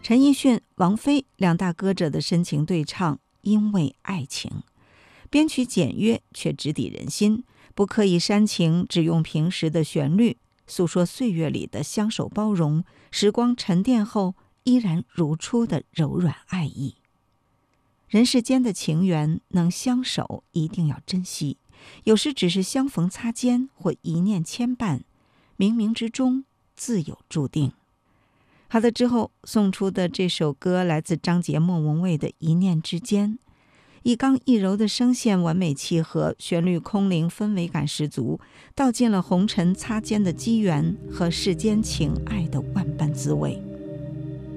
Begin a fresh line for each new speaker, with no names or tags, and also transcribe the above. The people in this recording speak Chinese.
陈奕迅、王菲两大歌者的深情对唱，因为爱情。编曲简约却直抵人心，不刻意煽情，只用平实的旋律诉说岁月里的相守包容，时光沉淀后依然如初的柔软爱意。人世间的情缘能相守，一定要珍惜，有时只是相逢擦肩或一念牵绊，冥冥之中自有注定。好的，之后送出的这首歌来自张杰、莫文蔚的《一念之间》，一刚一柔的声线完美契合，旋律空灵，氛围感十足，道尽了红尘擦肩的机缘和世间情爱的万般滋味。